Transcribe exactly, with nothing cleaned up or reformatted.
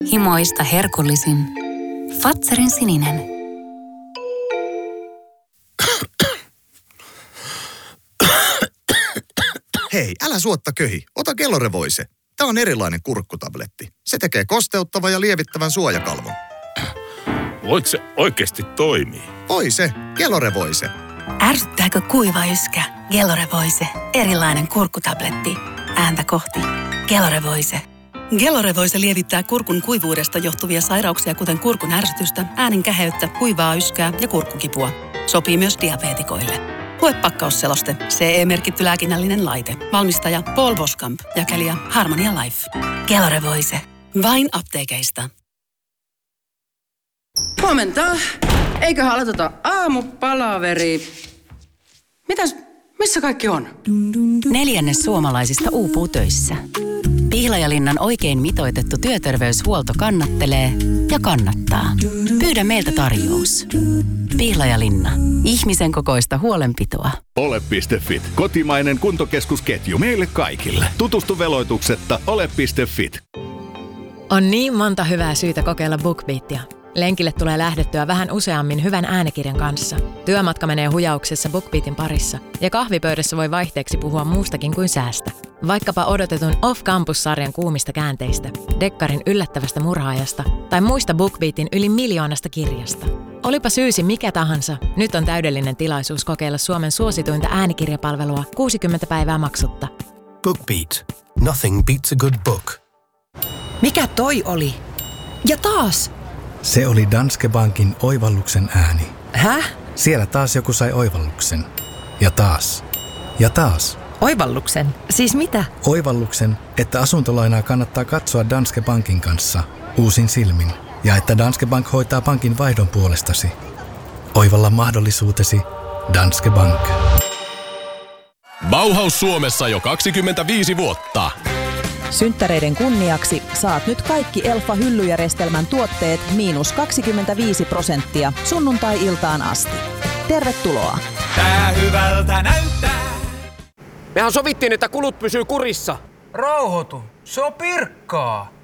Himoista herkullisin. Fazerin sininen. Hei, älä suotta köhi. Ota Gelore-Voice. Tämä on erilainen kurkkutabletti. Se tekee kosteuttavan ja lievittävän suojakalvon. Voiko se oikeasti toimii? Voi se. Gelore-Voice. Ärsyttääkö kuiva yskä? Gelore-Voice. Erilainen kurkkutabletti. Ääntä kohti. Gelore-Voice. Gelore-Voice lievittää kurkun kuivuudesta johtuvia sairauksia, kuten kurkun ärsytystä, äänen käheyttä, kuivaa yskää ja kurkkukipua. Sopii myös diabeetikoille. Lue pakkausseloste. C E-merkitty lääkinnällinen laite. Valmistaja Paul Boskamp. Jakelija Harmonia Life. Gelore-Voice. Vain apteekeista. Huomenta. Eiköhän aloiteta aamupalaveri. Mitäs, missä kaikki on? Neljännes suomalaisista uupuu töissä. Pihlajalinnan oikein mitoitettu työterveyshuolto kannattelee ja kannattaa. Pyydä meiltä tarjous. Pihlajalinna. Ihmisen kokoista huolenpitoa. Ole piste fit. Kotimainen kuntokeskusketju meille kaikille. Tutustu veloituksetta ole piste fit. On niin monta hyvää syytä kokeilla BookBeatia. Lenkille tulee lähdettyä vähän useammin hyvän äänikirjan kanssa. Työmatka menee hujauksessa BookBeatin parissa. Ja kahvipöydässä voi vaihteeksi puhua muustakin kuin säästä. Vaikkapa odotetun Off Campus-sarjan kuumista käänteistä, Dekkarin yllättävästä murhaajasta tai muista BookBeatin yli miljoonasta kirjasta. Olipa syysi mikä tahansa, nyt on täydellinen tilaisuus kokeilla Suomen suosituinta äänikirjapalvelua kuusikymmentä päivää maksutta. BookBeat. Nothing beats a good book. Mikä toi oli? Ja taas! Se oli Danske Bankin oivalluksen ääni. Häh? Siellä taas joku sai oivalluksen. Ja taas. Ja taas. Oivalluksen? Siis mitä? Oivalluksen, että asuntolainaa kannattaa katsoa Danske Bankin kanssa uusin silmin. Ja että Danske Bank hoitaa pankin vaihdon puolestasi. Oivalla mahdollisuutesi Danske Bank. Bauhaus Suomessa jo kaksikymmentäviisi vuotta. Synttäreiden kunniaksi saat nyt kaikki Elfa-hyllyjärjestelmän tuotteet miinus kaksikymmentäviisi prosenttia sunnuntai-iltaan asti. Tervetuloa! Tää hyvältä näyttää. Mehän sovittiin, että kulut pysyy kurissa. Rauhoitu, se on pirkkaa.